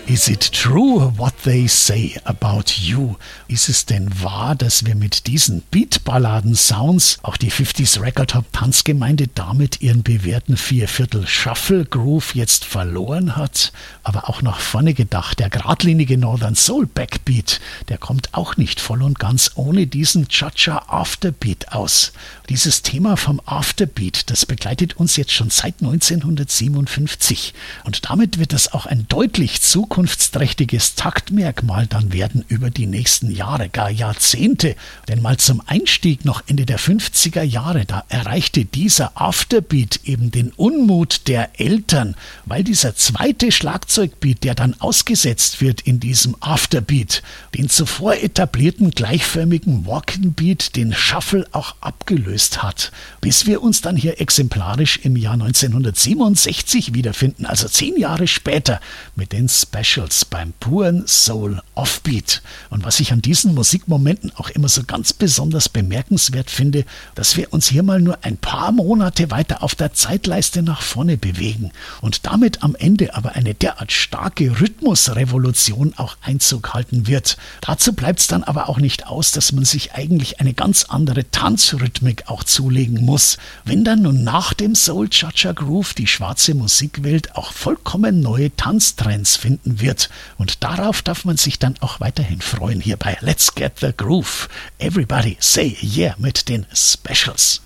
Is it true what they say about you? Ist es denn wahr, dass wir mit diesen Beatballaden-Sounds auch die 50s Record Hop Tanzgemeinde damit ihren bewährten 4/4 Shuffle Groove jetzt verloren hat? Aber auch nach vorne gedacht, der geradlinige Northern Soul Backbeat, der kommt auch nicht voll und ganz ohne diesen Cha-Cha Afterbeat aus. Dieses Thema vom Afterbeat, das begleitet uns jetzt schon seit 1957 und damit wird es auch ein deutlich zukunftsträchtiges Taktmerkmal dann werden über die nächsten Jahre, gar Jahrzehnte. Denn mal zum Einstieg noch Ende der 50er Jahre, da erreichte dieser Afterbeat eben den Unmut der Eltern, weil dieser zweite Schlagzeugbeat, der dann ausgesetzt wird in diesem Afterbeat, den zuvor etablierten gleichförmigen Walking Beat, den Shuffle auch abgelöst hat. Bis wir uns dann hier exemplarisch im Jahr 1967 wiederfinden, also 10 Jahre später, mit den Specials beim puren Soul Offbeat. Und was ich an diesen Musikmomenten auch immer so ganz besonders bemerkenswert finde, dass wir uns hier mal nur ein paar Monate weiter auf der Zeitleiste nach vorne bewegen und damit am Ende aber eine derart starke Rhythmusrevolution auch Einzug halten wird. Dazu bleibt es dann aber auch nicht aus, dass man sich eigentlich eine ganz andere Tanzrhythmik auch zulegen muss. Wenn dann nun nach dem Soul Cha-Cha Groove die schwarze Musikwelt auch vollkommen neue Tanztrends finden wird. Und darauf darf man sich dann auch weiterhin freuen hier bei Let's Get the Groove. Everybody say yeah mit den Specials.